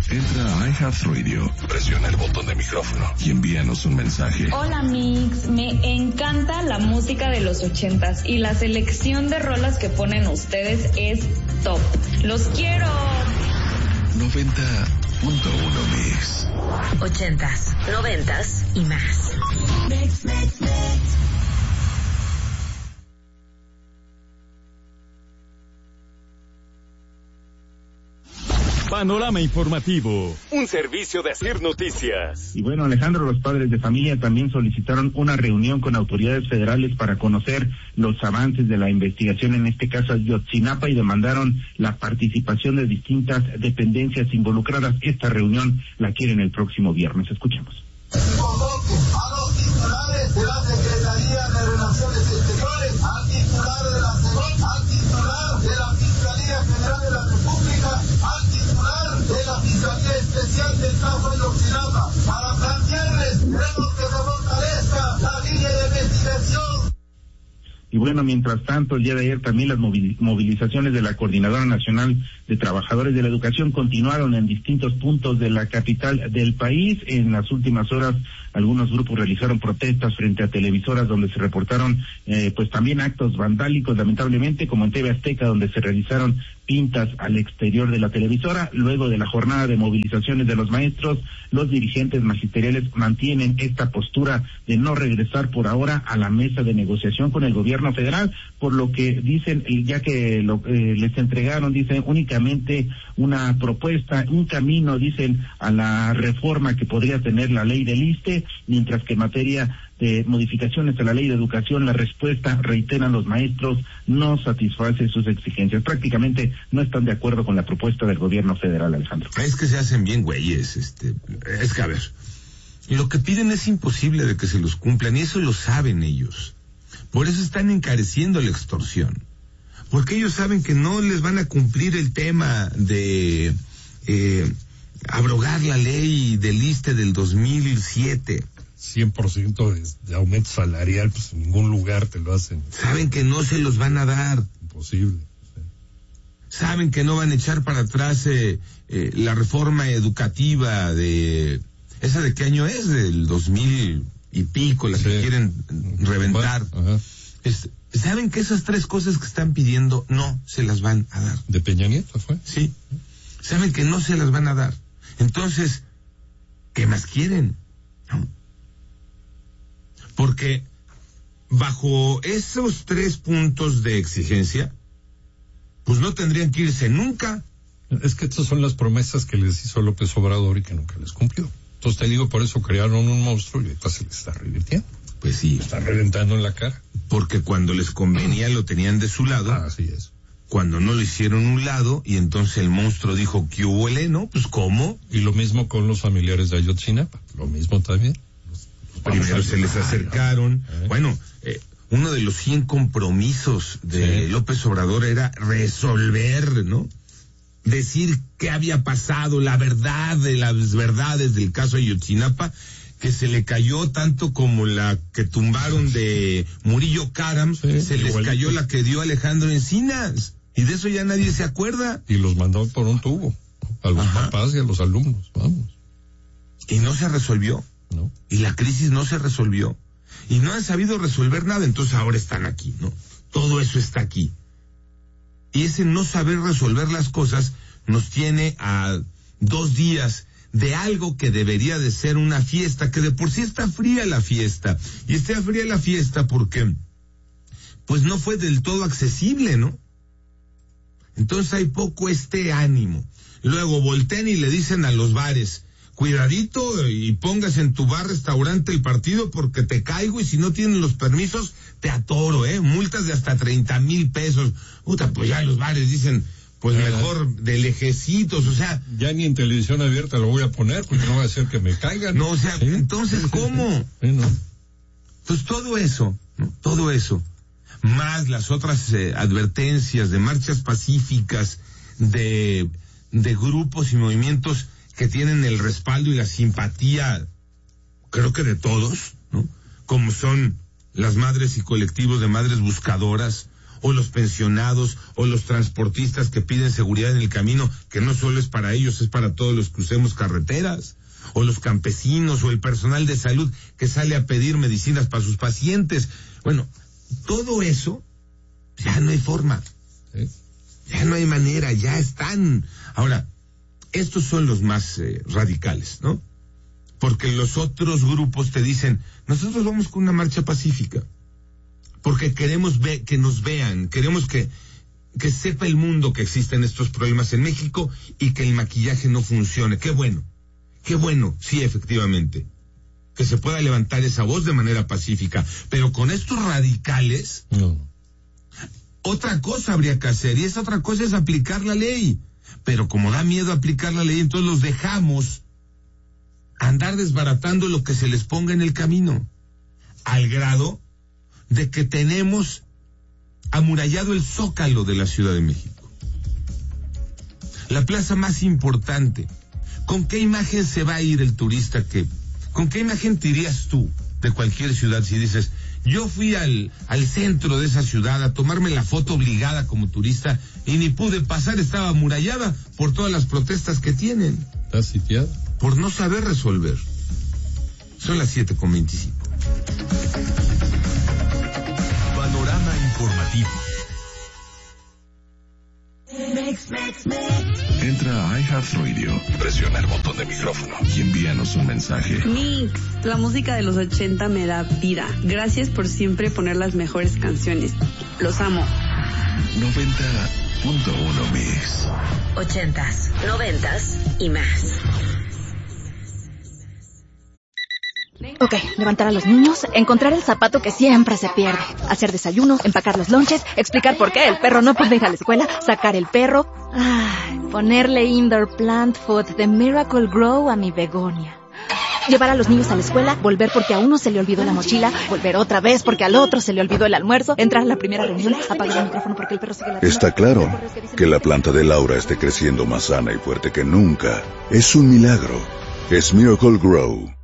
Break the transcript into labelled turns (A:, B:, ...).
A: Entra a iHeartRadio, presiona el botón de micrófono y envíanos un mensaje.
B: Hola Mix, me encanta la música de los 80s y la selección de rolas que ponen ustedes es top. ¡Los quiero!
A: 90.1 Mix.
C: 80s, 90s y más.
D: Mix.
E: Panorama Informativo, un servicio de Asir Noticias.
F: Y bueno, Alejandro, los padres de familia también solicitaron una reunión con autoridades federales para conocer los avances de la investigación en este caso Ayotzinapa y demandaron la participación de distintas dependencias involucradas. Esta reunión la quieren el próximo viernes. Escuchemos.
G: Convoque a los titulares de la Secretaría de Relaciones Exteriores, al titular de la SEGON, al titular de la Fiscalía General de la República, al titular de la Fiscalía Especial del caso Ayotzinapa, para plantearles, queremos que se fortalezca la línea de investigación.
F: Y bueno, mientras tanto, el día de ayer también las movilizaciones de la Coordinadora Nacional de Trabajadores de la Educación continuaron en distintos puntos de la capital del país. En las últimas horas, algunos grupos realizaron protestas frente a televisoras donde se reportaron pues también actos vandálicos, lamentablemente, como en TV Azteca, donde se realizaron pintas al exterior de la televisora. Luego de la jornada de movilizaciones de los maestros, los dirigentes magisteriales mantienen esta postura de no regresar por ahora a la mesa de negociación con el gobierno federal, por lo que dicen, ya que les entregaron, dicen, únicamente una propuesta, un camino, dicen, a la reforma que podría tener la ley del ISSSTE, mientras que en materia de modificaciones a la ley de educación, la respuesta, reiteran los maestros, no satisface sus exigencias. Prácticamente no están de acuerdo con la propuesta del gobierno federal, Alejandro.
H: Es que se hacen bien güeyes, es que a ver, lo que piden es imposible de que se los cumplan y eso lo saben ellos. Por eso están encareciendo la extorsión. Porque ellos saben que no les van a cumplir el tema de abrogar la ley del ISSSTE del 2007.
I: 100% de aumento salarial, pues en ningún lugar te lo hacen.
H: Saben que no se los van a dar.
I: Imposible. Sí.
H: Saben que no van a echar para atrás la reforma educativa de... ¿Esa de qué año es? Del 2000 y pico, la que quieren reventar.
I: Bueno,
H: saben que esas tres cosas que están pidiendo no se las van a dar.
I: ¿De Peña Nieto fue?
H: Sí. Saben que no se las van a dar. Entonces, ¿qué más quieren? ¿No? Porque bajo esos 3 puntos de exigencia, pues no tendrían que irse nunca.
I: Es que estas son las promesas que les hizo López Obrador y que nunca les cumplió. Entonces te digo, por eso crearon un monstruo y ahorita se les está revirtiendo.
H: Pues sí.
I: Está reventando en la cara.
H: Porque cuando les convenía lo tenían de su lado.
I: Así es.
H: Cuando no lo hicieron un lado y entonces el monstruo dijo, ¿qué hubo, ¿no? Pues ¿cómo?
I: Y lo mismo con los familiares de Ayotzinapa. Lo mismo también.
H: Primero se les acercaron. Bueno, uno de los 100 compromisos de López Obrador era resolver, ¿no? Decir qué había pasado, la verdad de las verdades del caso Ayotzinapa, que se le cayó tanto como la que tumbaron de Murillo Karam, se les cayó la que dio Alejandro Encinas, y de eso ya nadie se acuerda.
I: Y los mandó por un tubo, a los papás y a los alumnos, vamos.
H: Y no se resolvió.
I: No.
H: Y la crisis no se resolvió. Y no han sabido resolver nada, entonces ahora están aquí, ¿no? Todo eso está aquí. Y ese no saber resolver las cosas nos tiene a 2 días de algo que debería de ser una fiesta, que de por sí está fría la fiesta. Y está fría la fiesta porque, pues no fue del todo accesible, ¿no? Entonces hay poco ánimo. Luego voltean y le dicen a los bares, cuidadito y pongas en tu bar restaurante el partido porque te caigo y si no tienen los permisos te atoro, multas de hasta 30,000 pesos. Puta, pues ya los bares dicen, pues mejor de lejecitos, o sea.
I: Ya ni en televisión abierta lo voy a poner porque no va a hacer que me caigan.
H: No, o sea, ¿sí? Entonces, ¿cómo?
I: Sí, no.
H: Pues todo eso, ¿no? Todo eso, más las otras advertencias de marchas pacíficas, de grupos y movimientos que tienen el respaldo y la simpatía, creo que de todos, ¿no? Como son las madres y colectivos de madres buscadoras, o los pensionados, o los transportistas que piden seguridad en el camino, que no solo es para ellos, es para todos los que usemos carreteras, o los campesinos, o el personal de salud que sale a pedir medicinas para sus pacientes. Bueno, todo eso, ya no hay forma. ¿Sí? Ya no hay manera, ya están. Ahora, estos son los más radicales, ¿no? Porque los otros grupos te dicen, nosotros vamos con una marcha pacífica, porque queremos que nos vean, queremos que sepa el mundo que existen estos problemas en México y que el maquillaje no funcione. Qué bueno, sí, efectivamente, que se pueda levantar esa voz de manera pacífica, pero con estos radicales, otra cosa habría que hacer, y esa otra cosa es aplicar la ley, pero como da miedo aplicar la ley, entonces los dejamos andar desbaratando lo que se les ponga en el camino, al grado de que tenemos amurallado el Zócalo de la Ciudad de México, la plaza más importante. ¿Con qué imagen se va a ir el turista? ¿Con qué imagen te irías tú de cualquier ciudad si dices, yo fui al centro de esa ciudad a tomarme la foto obligada como turista y ni pude pasar, estaba amurallada por todas las protestas que tienen?
I: ¿Está sitiada?
H: Por no saber resolver. Son las 7:25.
A: Panorama informativo. Entra a iHeartRadio, presiona el botón de micrófono y envíanos un mensaje.
D: Mix, la música de los 80 me da vida. Gracias por siempre poner las mejores canciones. Los amo.
A: 90.1 Mix.
C: 80s, 90s y más.
J: Ok, levantar a los niños, encontrar el zapato que siempre se pierde, hacer desayunos, empacar los lonches, explicar por qué el perro no puede ir a la escuela, sacar el perro, ponerle indoor plant food de Miracle Grow a mi begonia. Llevar a los niños a la escuela, volver porque a uno se le olvidó la mochila, volver otra vez porque al otro se le olvidó el almuerzo, entrar a la primera reunión, apagar el micrófono porque el perro sigue ladrando.
K: Está claro que la planta de Laura esté creciendo más sana y fuerte que nunca. Es un milagro. Es Miracle Grow.